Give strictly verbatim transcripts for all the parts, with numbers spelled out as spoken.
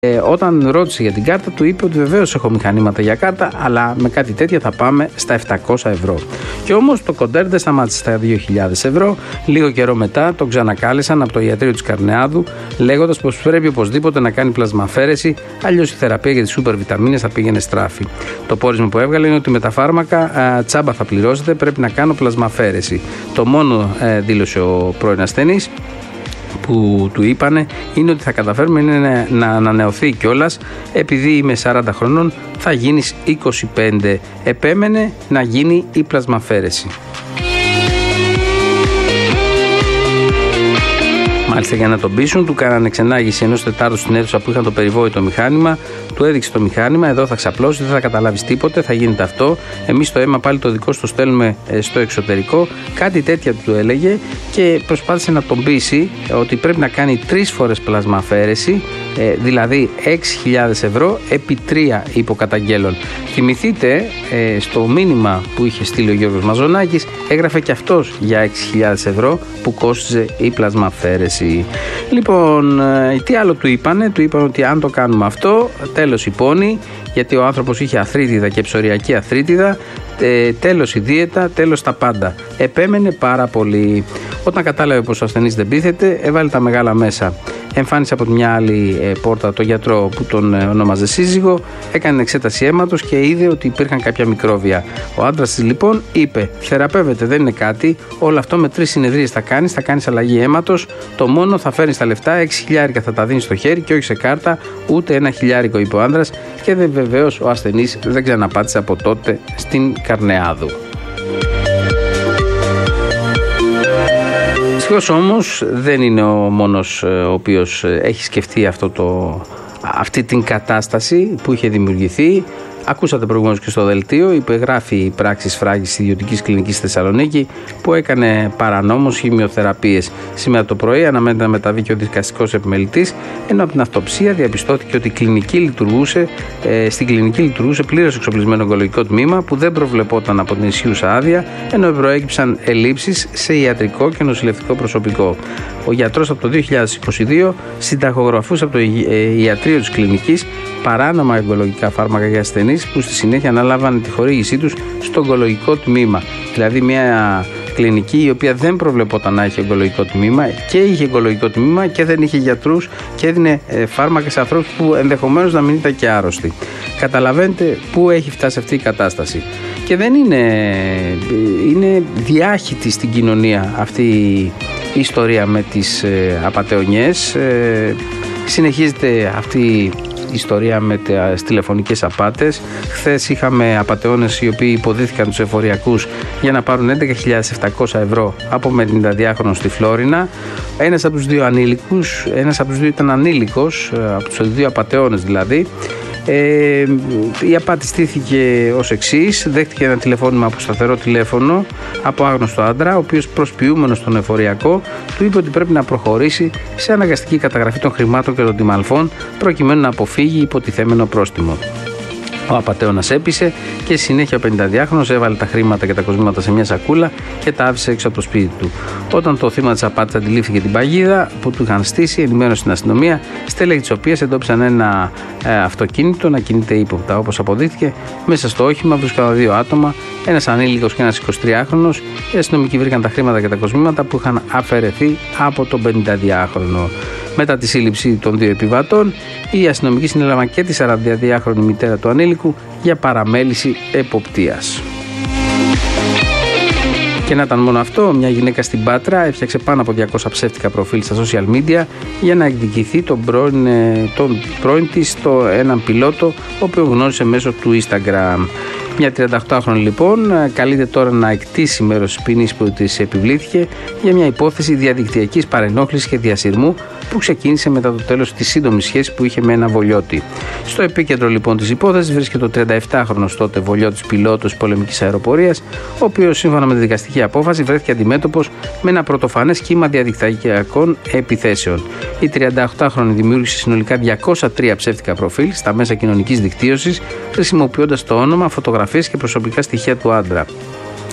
Ε, όταν ρώτησε για την κάρτα, του είπε ότι βεβαίως έχω μηχανήματα για κάρτα, αλλά με κάτι τέτοια θα πάμε στα επτακόσια ευρώ. Και όμως το κοντέρ δεν σταμάτησε στα δύο χιλιάδες ευρώ. Λίγο καιρό μετά τον ξανακάλεσαν από το ιατρείο της Καρνεάδου, λέγοντας πως πρέπει οπωσδήποτε να κάνει πλασμαφαίρεση, αλλιώς η θεραπεία για τις σούπερ βιταμίνες θα πήγαινε στράφη. Το πόρισμα που έβγαλε είναι ότι με τα φάρμακα α, τσάμπα θα πληρώσετε, πρέπει να κάνω πλασμαφαίρεση. Το μόνο, ε, δήλωσε ο πρώην ασθενής, που του είπανε είναι ότι θα καταφέρουμε είναι να ανανεωθεί κιόλας, επειδή είμαι σαράντα χρονών, θα γίνεις είκοσι πέντε. Επέμενε να γίνει η πλασμαφαίρεση. Μάλιστα, για να τον πείσουν, του κάνανε ξενάγηση ενός τετάρτου στην αίθουσα που είχαν το περιβόητο μηχάνημα. Του έδειξε το μηχάνημα, εδώ θα ξαπλώσει, δεν θα καταλάβεις τίποτε, θα γίνεται αυτό. Εμείς το αίμα πάλι το δικό σου το στέλνουμε στο εξωτερικό. Κάτι τέτοια του έλεγε και προσπάθησε να τον πείσει ότι πρέπει να κάνει τρεις φορές πλασμαφαίρεση, δηλαδή έξι χιλιάδες ευρώ επί τρία υποκαταγγέλων. Θυμηθείτε, στο μήνυμα που είχε στείλει ο Γιώργος Μαζονάκης, έγραφε και αυτός για έξι χιλιάδες ευρώ που κόστιζε η πλασμαφαίρεση. Λοιπόν, τι άλλο του είπανε? Του είπαν ότι αν το κάνουμε αυτό, τέλος η πόνη, γιατί ο άνθρωπος είχε αθρίτιδα και ψωριακή αθρίτιδα, ε, τέλος η δίαιτα, τέλος τα πάντα. Επέμενε πάρα πολύ. Όταν κατάλαβε πως ο ασθενής δεν πείθεται, έβαλε τα μεγάλα μέσα. Εμφάνισε από μια άλλη ε, πόρτα τον γιατρό που τον ε, ονόμαζε σύζυγο, έκανε εξέταση αίματος και είδε ότι υπήρχαν κάποια μικρόβια. Ο άντρας της λοιπόν είπε: θεραπεύεται, δεν είναι κάτι, όλο αυτό με τρεις συνεδρίες θα κάνεις, θα κάνεις αλλαγή αίματος. Το μόνο θα φέρνεις τα λεφτά, έξι χιλιάρικα θα τα δίνεις στο χέρι και όχι σε κάρτα, ούτε ένα χιλιάρικο, είπε ο άντρας. Και δε, βεβαίως ο ασθενής δεν ξαναπάτησε από τότε στην Καρνεάδου. Δυστυχώς όμως δεν είναι ο μόνος ο οποίος έχει σκεφτεί αυτό το, αυτή την κατάσταση που είχε δημιουργηθεί. Ακούσατε προηγουμένως και στο δελτίο, υπεγράφει η πράξη σφράγισης ιδιωτικής κλινικής στη Θεσσαλονίκη που έκανε παρανόμως χημειοθεραπείες. Σήμερα το πρωί αναμένεται να μεταβεί και ο δικαστικός επιμελητής, ενώ από την αυτοψία διαπιστώθηκε ότι η κλινική λειτουργούσε, ε, στην κλινική λειτουργούσε πλήρως εξοπλισμένο ογκολογικό τμήμα που δεν προβλεπόταν από την ισχύουσα άδεια, ενώ προέκυψαν ελλείψεις σε ιατρικό και νοσηλευτικό προσωπικό. Ο γιατρός από το δύο χιλιάδες είκοσι δύο συνταχογραφούσε από το ιατρείο της κλινικής παράνομα ογκολογικά φάρμακα για ασθενείς που στη συνέχεια ανάλαβαν τη χορήγησή τους στο ογκολογικό τμήμα. Δηλαδή μια κλινική η οποία δεν προβλεπόταν να έχει ογκολογικό τμήμα και είχε ογκολογικό τμήμα και δεν είχε γιατρούς και έδινε φάρμακα σε ανθρώπους που ενδεχομένως να μην ήταν και άρρωστοι. Καταλαβαίνετε πού έχει φτάσει αυτή η κατάσταση. Και δεν είναι, είναι διάχυτη στην κοινωνία αυτή η ιστορία με τις ε, απατεωνιές. Ε, συνεχίζεται αυτή η ιστορία με τις τηλεφωνικές απάτες. Χθες είχαμε απατεώνες οι οποίοι υποδίθηκαν τους εφοριακούς για να πάρουν έντεκα χιλιάδες επτακόσια ευρώ από μερινηνταδιάχρονο στη Φλόρινα. Ένας από τους δύο ανήλικους, ένας από τους δύο ήταν ανήλικος, από τους δύο απατεώνες δηλαδή. Ε, η απάτη στήθηκε ως εξής: δέχτηκε ένα τηλεφώνημα από σταθερό τηλέφωνο από άγνωστο άντρα, ο οποίος προσποιούμενος στον εφοριακό του είπε ότι πρέπει να προχωρήσει σε αναγκαστική καταγραφή των χρημάτων και των τιμαλφών προκειμένου να αποφύγει υποτιθέμενο πρόστιμο. Ο απατεώνας έπεισε και στη συνέχεια ο πενηνταδιάχρονος έβαλε τα χρήματα και τα κοσμήματα σε μια σακούλα και τα άφησε έξω από το σπίτι του. Όταν το θύμα της απάτης αντιλήφθηκε την παγίδα που του είχαν στήσει, ενημέρωσε την αστυνομία, στέλεχη της οποίας εντόπισαν ένα ε, αυτοκίνητο να κινείται ύποπτα. Όπως αποδείχθηκε, μέσα στο όχημα βρίσκονταν δύο άτομα, ένας ανήλικος και ένας εικοσιτριάχρονος. Οι αστυνομικοί βρήκαν τα χρήματα και τα κοσμήματα που είχαν αφαιρεθεί από τον πενηνταδιάχρονο. Μετά τη σύλληψη των δύο επιβατών, οι αστυνομικοί συνέλαβαν και τη σαρανταδυάχρονη μητέρα του ανήλικου για παραμέληση εποπτείας. Και να ήταν μόνο αυτό, μια γυναίκα στην Πάτρα έφτιαξε πάνω από διακόσια ψεύτικα προφίλ στα social media για να εκδικηθεί τον πρώην, τον πρώην της, το, έναν πιλότο, ο οποίος γνώρισε μέσω του Instagram. Μια τριανταοκτάχρονη λοιπόν καλείται τώρα να εκτίσει μέρος της ποινής που της επιβλήθηκε για μια υπόθεση διαδικτυακής παρενόχλησης και διασυρμού που ξεκίνησε μετά το τέλος της σύντομης σχέσης που είχε με ένα βολιώτη. Στο επίκεντρο λοιπόν της υπόθεσης βρίσκεται ο τριανταεπτάχρονος τότε βολιώτης πιλότος πολεμικής αεροπορίας, ο οποίος σύμφωνα με τη δικαστική απόφαση βρέθηκε αντιμέτωπος με ένα πρωτοφανές κύμα διαδικτυακών επιθέσεων. Η τριανταοκτάχρονη δημιούργησε συνολικά διακόσια τρία ψεύτικα προφίλ στα μέσα κοινωνικής δικτύωσης, χρησιμοποιώντας το όνομα, φωτογραφίες και προσωπικά στοιχεία του άντρα.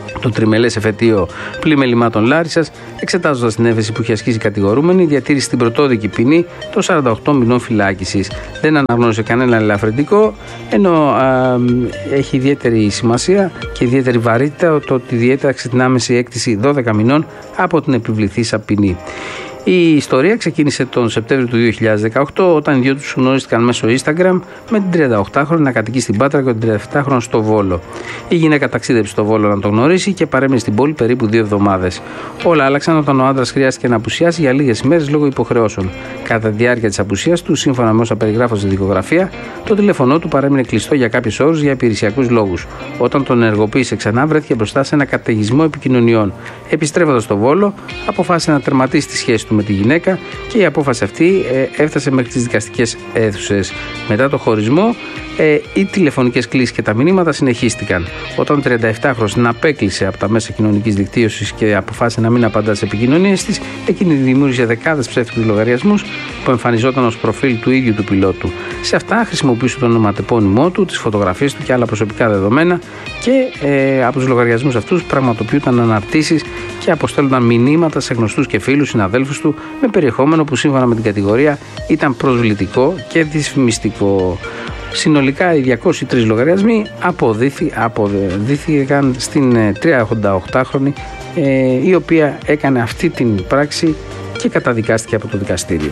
το τριμελές εφετείο πλημελημάτων Λάρισσας, εξετάζοντας την έφεση που είχε ασκήσει η κατηγορούμενη, διατήρησε στην πρωτόδικη ποινή των σαράντα οκτώ μηνών φυλάκισης. Δεν αναγνώρισε κανένα ελαφρυντικό, ενώ α, έχει ιδιαίτερη σημασία και ιδιαίτερη βαρύτητα το ότι διέταξε την άμεση έκτηση δώδεκα μηνών από την επιβληθήσα ποινή. Η ιστορία ξεκίνησε τον Σεπτέμβριο του δύο χιλιάδες δεκαοκτώ, όταν οι δυο τους γνώριστηκαν μέσω Instagram, με την τριανταοκτάχρονη να κατοικεί στην Πάτρα και τον τριανταεπτάχρονο στο Βόλο. Η γυναίκα ταξίδεψε στο Βόλο να τον γνωρίσει και παρέμεινε στην πόλη περίπου δύο εβδομάδες. Όλα άλλαξαν όταν ο άντρας χρειάστηκε να απουσιάσει για λίγες ημέρες λόγω υποχρεώσεων. Κατά τη διάρκεια της απουσίας του, σύμφωνα με όσα περιγράφω στη δικογραφία, το τηλέφωνό του παρέμεινε κλειστό για κάποιες ώρες για υπηρεσιακούς λόγους. Όταν τον ενεργοποίησε ξανά, βρέθηκε μπροστά σε ένα καταιγισμό επικοινωνιών. Επιστρέφοντας στο Βόλο, αποφάσισε να τερματίσει τη σχέση του με τη γυναίκα και η απόφαση αυτή ε, έφτασε μέχρι τις δικαστικές αίθουσες. Μετά το χωρισμό, ε, οι τηλεφωνικές κλήσεις και τα μηνύματα συνεχίστηκαν. Όταν ο τριανταεπτάχρονος την απέκλεισε από τα μέσα κοινωνικής δικτύωσης και αποφάσισε να μην απαντά στις επικοινωνίες της, εκείνη δημιούργησε δεκάδες ψεύτικους λογαριασμούς που εμφανιζόταν ως προφίλ του ίδιου του πιλότου. Σε αυτά χρησιμοποιούσε το ονοματεπώνυμό του, τις φωτογραφίες του και άλλα προσωπικά δεδομένα και ε, από τους λογαριασμούς αυτούς πραγματοποιούνταν αναρτήσεις και αποστέλλονταν μηνύματα σε γνωστούς και φίλους, συναδέλφους του, με περιεχόμενο που σύμφωνα με την κατηγορία ήταν προσβλητικό και δυσφημιστικό. Συνολικά οι διακόσιοι τρεις λογαριασμοί αποδείθη, αποδείθηκαν στην τριανταοκτάχρονη ε, η οποία έκανε αυτή την πράξη και καταδικάστηκε από το δικαστήριο.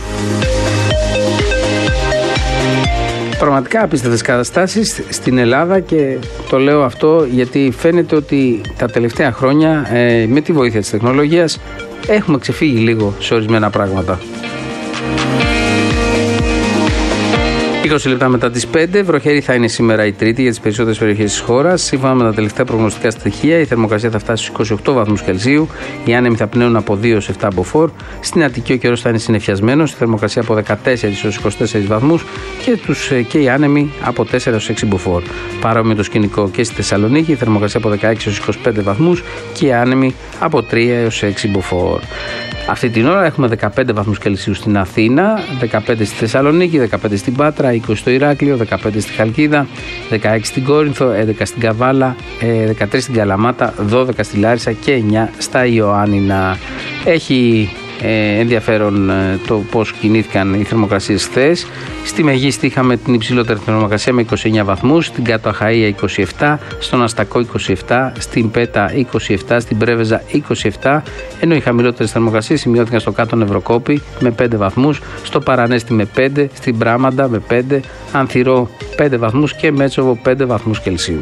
Πραγματικά απίστευτες καταστάσεις στην Ελλάδα και το λέω αυτό γιατί φαίνεται ότι τα τελευταία χρόνια ε, με τη βοήθεια της τεχνολογίας έχουμε ξεφύγει λίγο σε ορισμένα πράγματα. είκοσι λεπτά μετά τις πέντε, βροχερή θα είναι σήμερα η Τρίτη για τις περισσότερες περιοχές της χώρας. Σύμφωνα με τα τελευταία προγνωστικά στοιχεία, η θερμοκρασία θα φτάσει στους είκοσι οκτώ βαθμούς Κελσίου, οι άνεμοι θα πνέουν από δύο έως επτά μποφόρ, στην Αττική ο καιρός θα είναι συννεφιασμένος, η θερμοκρασία από δεκατέσσερις έως είκοσι τέσσερις βαθμούς και, τους, και οι άνεμοι από τέσσερα έως έξι μποφόρ. Παρόμοιο το σκηνικό και στη Θεσσαλονίκη, η θερμοκρασία από δεκαέξι έως είκοσι πέντε βαθμούς και οι άνεμοι από τρία έως έξι μποφόρ. Αυτή την ώρα έχουμε δεκαπέντε βαθμούς Κελσίου στην Αθήνα, δεκαπέντε στη Θεσσαλονίκη, δεκαπέντε στην Πάτρα, είκοσι στο Ηράκλειο, δεκαπέντε στη Χαλκίδα, δεκαέξι στην Κόρινθο, έντεκα στην Καβάλα, δεκατρείς στην Καλαμάτα, δώδεκα στη Λάρισα και εννιά στα Ιωάννινα. Έχει ε, ενδιαφέρον ε, το πώς κινήθηκαν οι θερμοκρασίες χθες. Στη Μεγίστη είχαμε την υψηλότερη θερμοκρασία με είκοσι εννιά βαθμούς, στην Κάτω Αχαΐα είκοσι επτά, στον Αστακό είκοσι επτά, στην Πέτα είκοσι επτά, στην Πρέβεζα είκοσι επτά, ενώ οι χαμηλότερες θερμοκρασίες σημειώθηκαν στο Κάτω Νευροκόπη με πέντε βαθμούς, στο Παρανέστη με πέντε, στην Πράμαντα με πέντε, Ανθυρό πέντε βαθμούς και Μέτσοβο πέντε βαθμούς Κελσίου.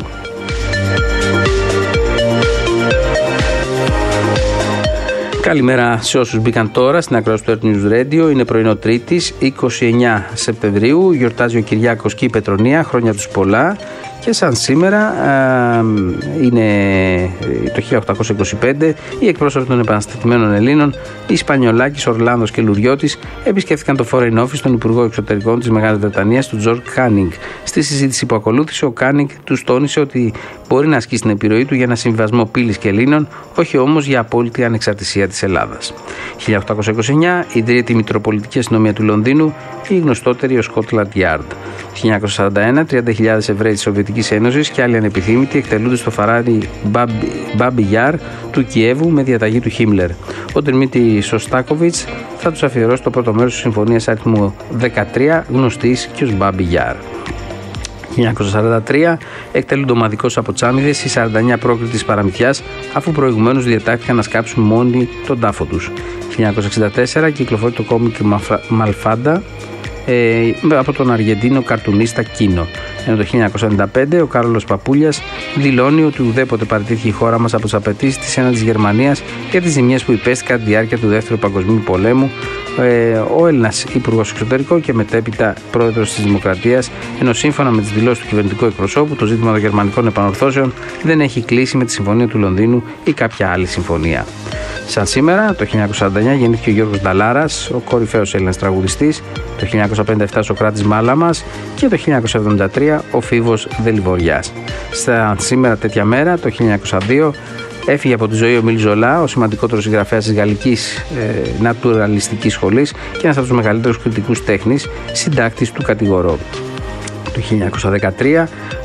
Καλημέρα σε όσους μπήκαν τώρα στην ακρόαση του Earth News Radio. Είναι πρωινό Τρίτης, είκοσι εννέα Σεπτεμβρίου. Γιορτάζει ο Κυριάκος και η Πετρονία. Χρόνια τους πολλά. Και σαν σήμερα α, είναι το χίλια οκτακόσια είκοσι πέντε οι εκπρόσωποι των επαναστατημένων Ελλήνων, Ισπανιολάκης, Ορλάνδος και Λουριώτης, επισκέφθηκαν το Foreign Office των Υπουργών Εξωτερικών της Μεγάλης Βρετανίας, του Τζορτζ Κάνινγκ. Στη συζήτηση που ακολούθησε, ο Κάνινγκ τους τόνισε ότι μπορεί να ασκήσει την επιρροή του για ένα συμβιβασμό πύλης και Ελλήνων, όχι όμως για απόλυτη ανεξαρτησία της Ελλάδας. χίλια οκτακόσια είκοσι εννέα ιδρύεται η Μητροπολιτική Αστυνομία του Λονδίνου, η γνωστότερη ως Scotland Yard. χίλια εννιακόσια σαράντα ένα τριάντα χιλιάδες Εβραίοι της Σοβιετικής Ένωσης και άλλοι ανεπιθύμητοι εκτελούνται στο φαράδι Μπάμπι Γιάρ του Κιέβου με διαταγή του Χίμλερ. Ο Ντμίτρι Σωστάκοβιτς θα τους αφιερώσει το πρώτο μέρος της συμφωνίας αριθμού δεκατρία, γνωστής και ως Μπάμπι Γιάρ. χίλια εννιακόσια σαράντα τρία εκτελούνται ομαδικώς από Τσάμιδες οι σαράντα εννέα πρόκριτοι της παραμυθιάς, αφού προηγουμένως διατάχθηκαν να σκάψουν μόνοι τον τάφο τους. χίλια εννιακόσια εξήντα τέσσερα κυκλοφορεί το κόμικ Μαλφάντα ε, από τον Αργεντίνο καρτουνίστα Κίνο. Ενώ το χίλια εννιακόσια ενενήντα πέντε ο Κάρολος Παπούλιας δηλώνει ότι ουδέποτε παραιτήθηκε η χώρα μας από τις απαιτήσεις της έναντι της Γερμανίας για τις ζημιές που υπέστη κατά τη διάρκεια του Δεύτερου Παγκοσμίου Πολέμου. Ε, ο Έλληνας Υπουργός Εξωτερικών και μετέπειτα Πρόεδρος της Δημοκρατίας, ενώ σύμφωνα με τις δηλώσεις του κυβερνητικού εκπροσώπου, το ζήτημα των γερμανικών επανορθώσεων δεν έχει κλείσει με τη Συμφωνία του Λονδίνου ή κάποια άλλη συμφωνία. Σαν σήμερα, το χίλια εννιακόσια σαράντα εννέα γεννήθηκε ο Γιώργος Νταλάρας, ο κορυφαίος Έλληνας τραγουδιστής, το χίλια εννιακόσια πενήντα επτά ο Σοκράτης Μάλαμας και το χίλια εννιακόσια εβδομήντα τρία ο Φίβος Δελιβοριάς. Σαν σήμερα τέτοια μέρα, το χίλια εννιακόσια δύο έφυγε από τη ζωή ο Μίλ Ζολά, ο σημαντικότερος συγγραφέας της Γαλλικής ε, Νατουραλιστικής Σχολής και ένας από τους μεγαλύτερους κριτικούς τέχνης, συντάκτης του Κατηγορώ. Το χίλια εννιακόσια δεκατρία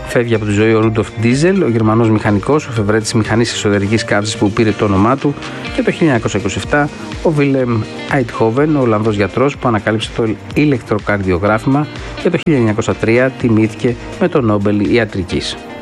Φεύγει από τη ζωή ο Ρούντολφ Ντίζελ, ο Γερμανός μηχανικός, ο εφευρέτης μηχανής εσωτερικής καύσης που πήρε το όνομά του, και το χίλια εννιακόσια είκοσι επτά ο Βίλεμ Άιτχόβεν, ο Ολλανδός γιατρός που ανακάλυψε το ηλεκτροκαρδιογράφημα, και το χίλια εννιακόσια τρία τιμήθηκε με το Νόμπελ Ιατρικής.